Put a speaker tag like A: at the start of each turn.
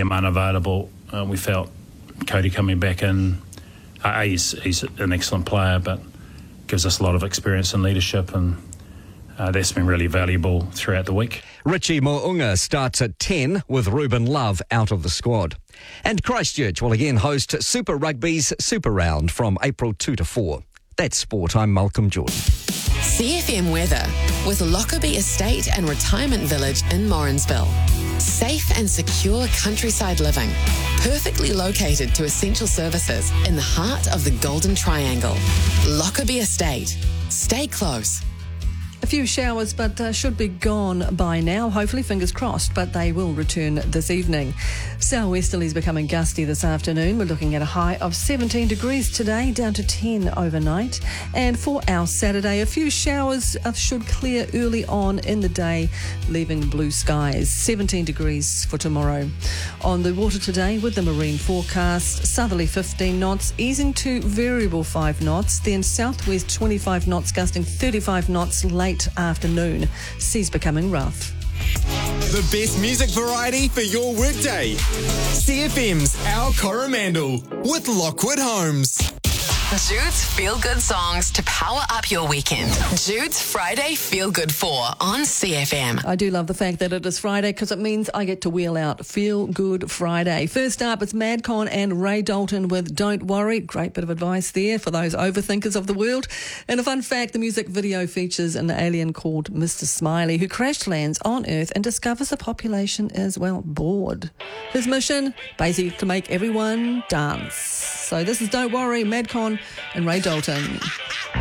A: him unavailable, we felt Cody coming back in, he's an excellent player, but gives us a lot of experience and leadership, and that's been really valuable throughout the week.
B: Richie Mo'unga starts at 10 with Ruben Love out of the squad. And Christchurch will again host Super Rugby's Super Round from April 2 to 4. That's sport. I'm Malcolm Jordan.
C: CFM weather with Lockerbie Estate and Retirement Village in Morrinsville. Safe and secure countryside living, perfectly located to essential services in the heart of the Golden Triangle. Lockerbie Estate. Stay close.
D: A few showers, but should be gone by now. Hopefully, fingers crossed, but they will return this evening. Southwesterlies becoming gusty this afternoon. We're looking at a high of 17 degrees today, down to 10 overnight. And for our Saturday, a few showers should clear early on in the day, leaving blue skies. 17 degrees for tomorrow. On the water today, with the marine forecast, southerly 15 knots, easing to variable 5 knots, then southwest 25 knots, gusting 35 knots late afternoon. Seas becoming rough.
E: The best music variety for your workday. CFM's Our Coromandel with Lockwood Homes.
C: Jude's Feel Good songs to power up your weekend. Jude's Friday Feel Good 4 on CFM.
D: I do love the fact that it is Friday because it means I get to wheel out Feel Good Friday. First up, it's Madcon and Ray Dalton with Don't Worry. Great bit of advice there for those overthinkers of the world. And a fun fact, the music video features an alien called Mr. Smiley who crash lands on Earth and discovers the population is, well, bored. His mission, basically to make everyone dance. So this is Don't Worry, Madcon and Ray Dalton.